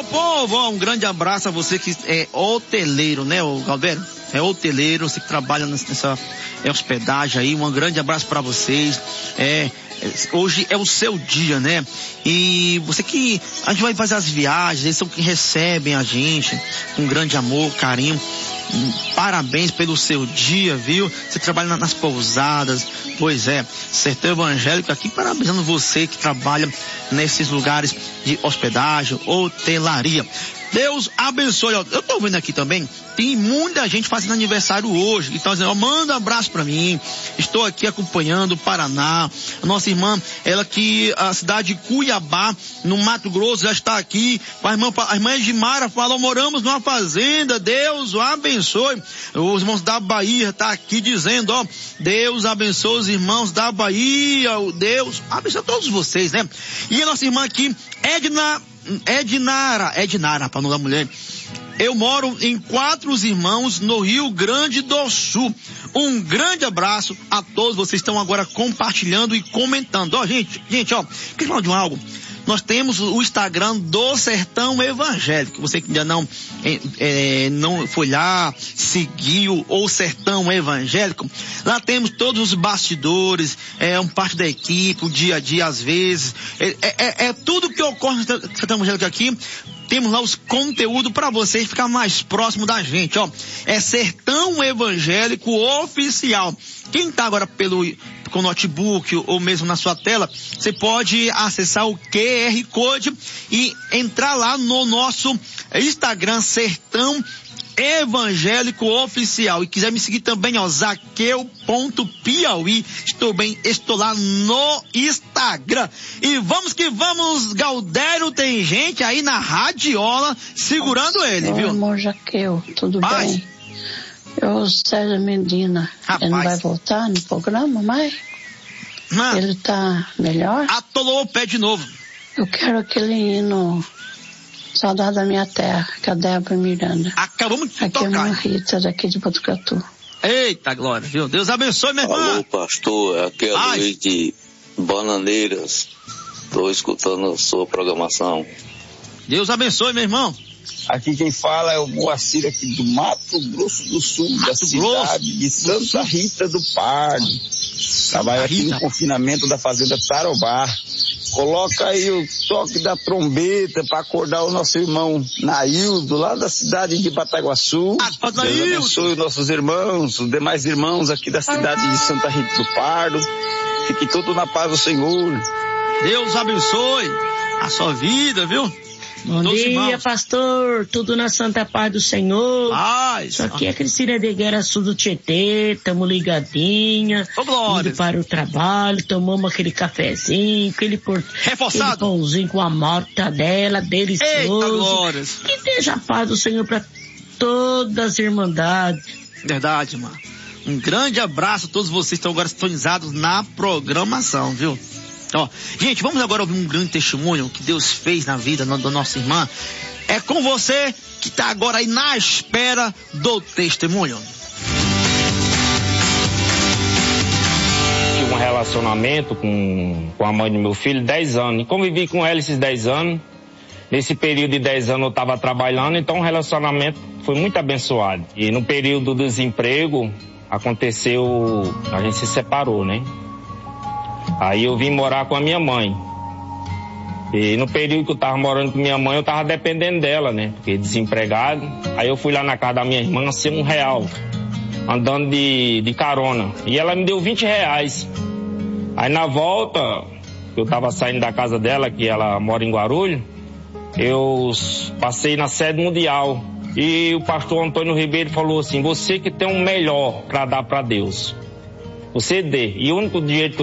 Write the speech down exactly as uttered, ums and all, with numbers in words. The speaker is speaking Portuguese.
meu povo, ó, um grande abraço a você que é hoteleiro, né, o Galdeiro? É hoteleiro, você que trabalha nessa é, hospedagem aí, um grande abraço para vocês. É, hoje é o seu dia, né? E você que, a gente vai fazer as viagens, eles são que recebem a gente com grande amor, carinho. Parabéns pelo seu dia, viu? Você trabalha nas pousadas, pois é, Sertão Evangélico aqui, parabenizando você que trabalha nesses lugares de hospedagem, hotelaria. Deus abençoe. Eu tô vendo aqui também, tem muita gente fazendo aniversário hoje, então dizendo, ó, manda um abraço pra mim, estou aqui acompanhando o Paraná, a nossa irmã, ela que a cidade de Cuiabá, no Mato Grosso, já está aqui, a irmã, a irmã Edmara falou, moramos numa fazenda, Deus o abençoe. Os irmãos da Bahia tá aqui dizendo, ó, Deus abençoe os irmãos da Bahia, Deus abençoe todos vocês, né? E a nossa irmã aqui, Edna, Ednara, Ednara, para não dar mulher. Eu moro em Quatro Irmãos, no Rio Grande do Sul. Um grande abraço a todos vocês que estão agora compartilhando e comentando. Ó, gente, gente, ó, quer falar de um algo? Nós temos o Instagram do Sertão Evangélico. Você que ainda não, é, é, não foi lá, seguiu o Sertão Evangélico. Lá temos todos os bastidores, é um parte da equipe, o dia a dia às vezes. É, é, é tudo que ocorre no Sertão Evangélico aqui. Temos lá os conteúdos para vocês ficar mais próximo da gente, ó. É Sertão Evangélico Oficial. Quem tá agora pelo com notebook ou mesmo na sua tela, você pode acessar o Q R Code e entrar lá no nosso Instagram Sertão Evangélico Oficial. E quiser me seguir também, ó, zaqueu ponto piauí. Estou bem, estou lá no Instagram. E vamos que vamos, Galdério, tem gente aí na radiola segurando Nossa, ele, viu? Irmão Zaqueu, tudo Paz. Bem? Eu, César Medina, Rapaz. Ele não vai voltar no programa mais? Não. Ele tá melhor? Atolou o pé de novo. Eu quero aquele hino Saudade da Minha Terra, que é a Débora Miranda. Acabamos de Aqui tocar. Aqui é uma Rita, daqui de Botucatu. Eita glória, viu? Deus abençoe, minha irmã. Alô, pastor, aqui é a Luiz de Bananeiras. Estou escutando a sua programação. Deus abençoe, meu irmão. Aqui quem fala é o Moacir aqui do Mato Grosso do Sul, Mato da cidade Grosso. de Santa Rita do Pardo. Trabalho aqui no confinamento da fazenda Tarobá. Coloca aí o toque da trombeta para acordar o nosso irmão Naildo, lá da cidade de Bataguaçu. Ah, Deus abençoe os nossos irmãos, os demais irmãos aqui da cidade de Santa Rita do Pardo. Fique tudo na paz do Senhor. Deus abençoe a sua vida, viu? Bom Todos dia, irmãos. Pastor, tudo na santa paz do Senhor. Paz. Isso aqui é Cristina de Guerra Sul do Tietê, tamo ligadinha, oh, indo para o trabalho, tomamos aquele cafezinho, aquele, por... aquele pãozinho com a mortadela, delicioso. Eita, glórias. Que esteja a paz do Senhor para todas as irmandades. Verdade, mano. Um grande abraço a todos vocês que estão agora sintonizados na programação, viu? Ó, gente, vamos agora ouvir um grande testemunho que Deus fez na vida da nossa irmã. É com você que está agora aí na espera do testemunho. Tive um relacionamento com, com a mãe do meu filho, dez anos. E convivi com ela esses dez anos. Nesse período de dez anos eu estava trabalhando, então o relacionamento foi muito abençoado. E no período do desemprego, aconteceu, a gente se separou, né? Aí eu vim morar com a minha mãe. E no período que eu tava morando com minha mãe, eu tava dependendo dela, né? Porque desempregado. Aí eu fui lá na casa da minha irmã, sem um real, andando de, de carona. E ela me deu vinte reais. Aí na volta, eu tava saindo da casa dela, que ela mora em Guarulhos, eu passei na sede mundial. E o pastor Antônio Ribeiro falou assim, você que tem um melhor para dar para Deus, você dê. E o único dinheiro que